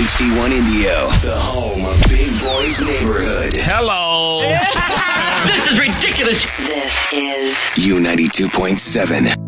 HD1 Indio, the home of Big Boy's Neighborhood. Hello. This is ridiculous. This is U92.7.